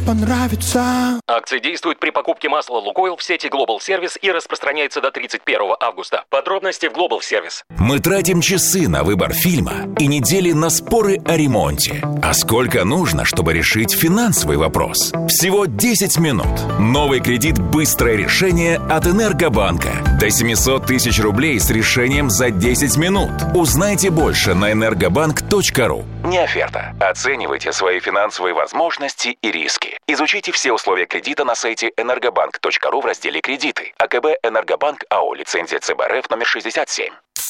понравится. Акция действует при покупке масла «Лукойл» в сети Global Service и распространяется до 31 августа. Подробности в Global Service. Мы тратим часы на выбор фильма и недели на споры о ремонте. А сколько нужно, чтобы решить финансовый вопрос? Всего 10 минут. Новый кредит «Быстрое решение» от Энергобанка. До 700 тысяч рублей с решением за 10 минут. Узнайте больше на energobank.ru. Не оферта. Оценивайте свои финансовые возможности и риски. Изучите все условия кредита на сайте energobank.ru в разделе «Кредиты». АКБ «Энергобанк» АО. Лицензия ЦБ РФ номер 67.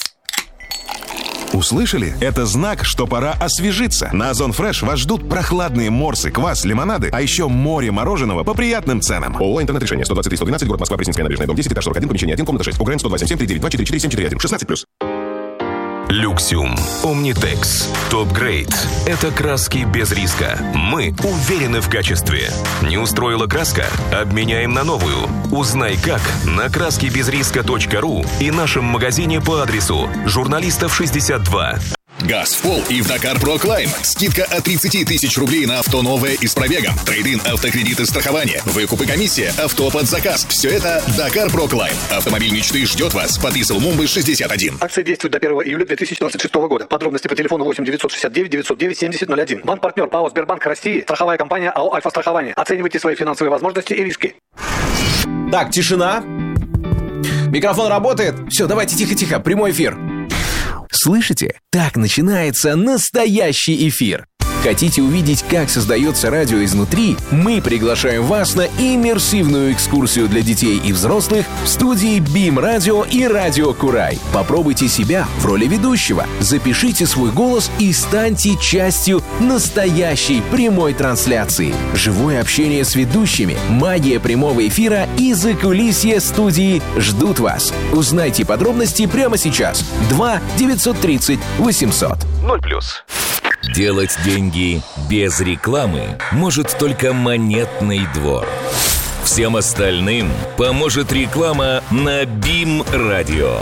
Услышали? Это знак, что пора освежиться. На Озон Фреш вас ждут прохладные морсы, квас, лимонады, а еще море мороженого по приятным ценам. ООО «Интернет-решение», 123-112, город Москва, Пресненская набережная, дом 10, этаж 41, помещение 1, комната 6, УГРН 127-739-244-741, 16+. Люксиум. Омнитекс. Топ-грейд. Это краски без риска. Мы уверены в качестве. Не устроила краска? Обменяем на новую. Узнай как на краскибезриска.ру и нашем магазине по адресу Журналистов 62. Газ в пол и в Dakar Pro Climb. Скидка от 30 тысяч рублей на авто новое и с пробегом. Трейд-ин, автокредиты, страхование. Выкуп и комиссия. Авто под заказ. Все это Dakar Pro Climb. Автомобиль мечты ждет вас. Подписал Мумбай 61. Акция действует до 1 июля 2026 года. Подробности по телефону 8 969 909 7001. Банк-партнер ПАО Сбербанк России. Страховая компания АО Альфа-страхование. Оценивайте свои финансовые возможности и риски. Так, тишина. Микрофон работает. Все, давайте тихо-тихо. Прямой эфир. Слышите? Так начинается настоящий эфир. Хотите увидеть, как создается радио изнутри? Мы приглашаем вас на иммерсивную экскурсию для детей и взрослых в студии БИМ Радио и Радио Курай. Попробуйте себя в роли ведущего, запишите свой голос и станьте частью настоящей прямой трансляции. Живое общение с ведущими, магия прямого эфира и закулисье студии ждут вас. Узнайте подробности прямо сейчас. 2 930 800. 0+. Делать деньги без рекламы может только Монетный двор. Всем остальным поможет реклама на БИМ Радио.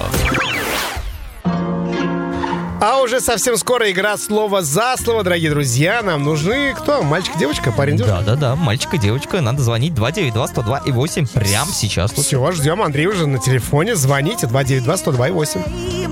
А уже совсем скоро игра слово за слово, дорогие друзья. Нам нужны кто? Мальчик, девочка, парень, девушка? Да, мальчик и девочка. Надо звонить 292-102-8 прямо сейчас. Все, ждем. Андрей уже на телефоне. Звоните 292-102-8.